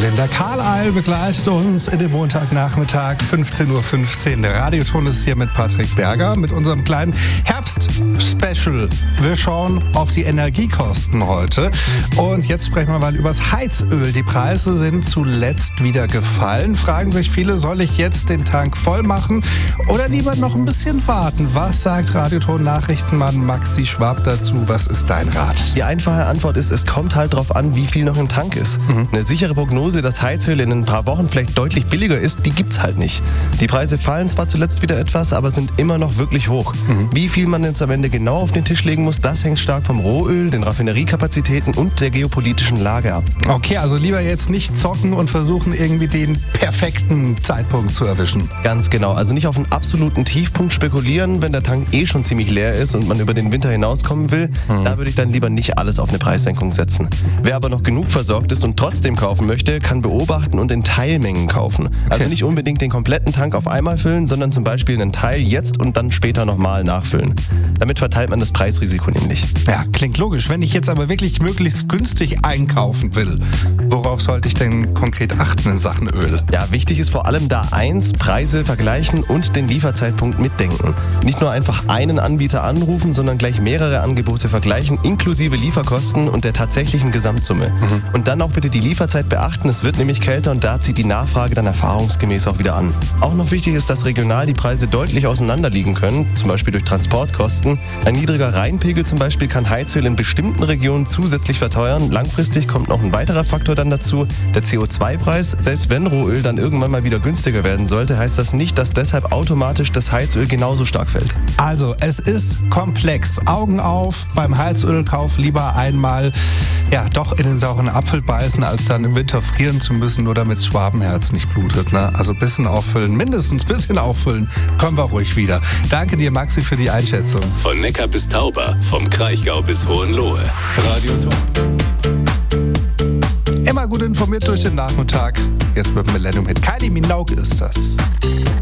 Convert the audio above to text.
Linda Carlisle begleitet uns in dem Montagnachmittag 15:15 Uhr. Der Radioton ist hier mit Patrick Berger mit unserem kleinen Herbst-Special. Wir schauen auf die Energiekosten heute. Und jetzt sprechen wir mal über das Heizöl. Die Preise sind zuletzt wieder gefallen. Fragen sich viele, soll ich jetzt den Tank voll machen oder lieber noch ein bisschen warten? Was sagt Radioton-Nachrichtenmann Maxi Schwab dazu? Was ist dein Rat? Die einfache Antwort ist, es kommt halt drauf an, wie viel noch im Tank ist. Eine sichere Prognose, dass Heizöl in ein paar Wochen vielleicht deutlich billiger ist, die gibt's halt nicht. Die Preise fallen zwar zuletzt wieder etwas, aber sind immer noch wirklich hoch. Wie viel man jetzt am Ende genau auf den Tisch legen muss, das hängt stark vom Rohöl, den Raffineriekapazitäten und der geopolitischen Lage ab. Okay, also lieber jetzt nicht zocken und versuchen, irgendwie den perfekten Zeitpunkt zu erwischen. Ganz genau, also nicht auf einen absoluten Tiefpunkt spekulieren, wenn der Tank eh schon ziemlich leer ist und man über den Winter hinauskommen will. Da würde ich dann lieber nicht alles auf eine Preissenkung setzen. Wer aber noch genug versorgt ist und trotzdem kaufen möchte, kann beobachten und in Teilmengen kaufen. Also nicht unbedingt den kompletten Tank auf einmal füllen, sondern zum Beispiel einen Teil jetzt und dann später nochmal nachfüllen. Damit verteilt man das Preisrisiko nämlich. Ja, klingt logisch. Wenn ich jetzt aber wirklich möglichst günstig einkaufen will, worauf sollte ich denn konkret achten in Sachen Öl? Ja, wichtig ist vor allem da eins, Preise vergleichen und den Lieferzeitpunkt mitdenken. Nicht nur einfach einen Anbieter anrufen, sondern gleich mehrere Angebote vergleichen, inklusive Lieferkosten und der tatsächlichen Gesamtsumme. Und dann auch bitte die Lieferzeit beachten, es wird nämlich kälter und da zieht die Nachfrage dann erfahrungsgemäß auch wieder an. Auch noch wichtig ist, dass regional die Preise deutlich auseinander liegen können, zum Beispiel durch Transportkosten. Ein niedriger Rheinpegel zum Beispiel kann Heizöl in bestimmten Regionen zusätzlich verteuern. Langfristig kommt noch ein weiterer Faktor dann dazu, der CO2-Preis. Selbst wenn Rohöl dann irgendwann mal wieder günstiger werden sollte, heißt das nicht, dass deshalb automatisch das Heizöl genauso stark fällt. Also, es ist komplex. Augen auf, beim Heizölkauf lieber einmal doch in den sauren Apfel beißen, als dann im Winter frieren zu müssen, nur damit das Schwabenherz nicht blutet. Ne? Also ein bisschen auffüllen, mindestens ein bisschen auffüllen, kommen wir ruhig wieder. Danke dir, Maxi, für die Einschätzung. Von Neckar bis Tauber, vom Kraichgau bis Hohenlohe. Radioton. Immer gut informiert durch den Nachmittag. Jetzt mit dem Millennium Hit. Kylie Minogue ist das.